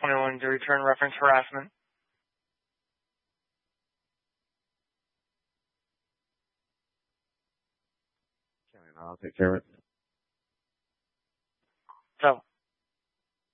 21 to return reference harassment. Okay, I'll take care of it. So,